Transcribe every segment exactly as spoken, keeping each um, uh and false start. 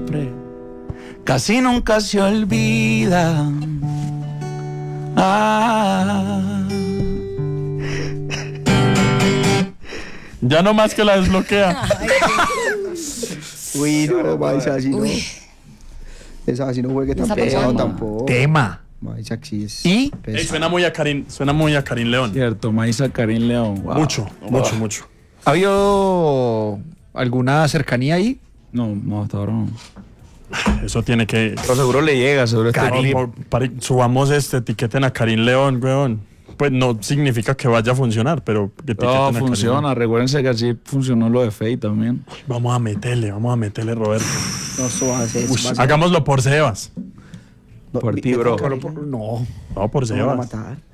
siempre, casi nunca se olvida. Ah. Ya no más que la desbloquea. Uy, no, Maisa, así no. Esa así no juegue tan pesado tampoco. Tema. Maisa, sí es. Y Ey, suena muy a Karim, suena muy a Karim León. Cierto, Maisa, Karim León. Wow. Mucho, mucho, mucho. ¿ha habido alguna cercanía ahí? No, no, hasta ahora no. Eso tiene que. Pero seguro le llega, seguro este Karim, clip. por- pare- subamos este, etiqueten a Karim León, weón. Pues no significa que vaya a funcionar, pero que etiqueten a No, Karim funciona. León. Recuérdense que así funcionó lo de Faye también. Vamos a meterle, vamos a meterle, Roberto. No, eso va a ser. Uy, hagámoslo por Sebas. No, por mi- ti, mi- bro. Karina, No, No, por no van a Sebas. matar.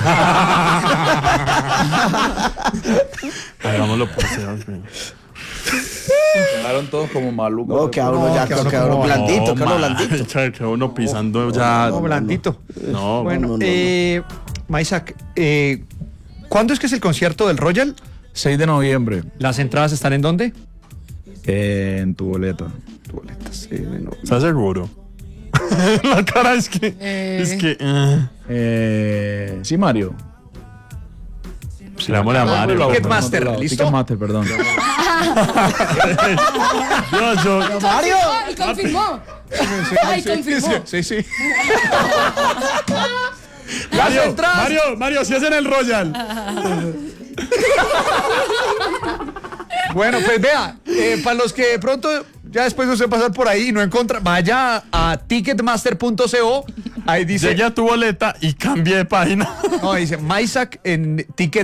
Hagámoslo por Sebas, weón. Quedaron todos como malucos. No, queda uno ya, queda uno queda uno como- blandito, queda uno blandito. marica, que uno pisando ya. No, blandito. No, Bueno, no, no, eh, Maisak, eh, ¿cuándo es que es el concierto del Royal? seis de noviembre. ¿Las entradas están en dónde? Eh, en tu boleta. Tu boleta, sí, bueno. ¿estás seguro? La cara es que. Es que. eh. Eh, sí, Mario. Le damos la Mario. Ticketmaster, ¿listo? Ticketmaster, perdón. Dios, yo. ¡Mario! Ay, confirmó. Ay, confirmó. Sí, sí. Mario, entradas. Mario, Mario, si es en el Royal. Bueno, pues vea, eh, para los que de pronto ya después de usted pasar por ahí y no encuentra, vaya a ticketmaster punto co, ahí dice, Llegue a tu boleta y cambie de página. no, dice Maisak en ticket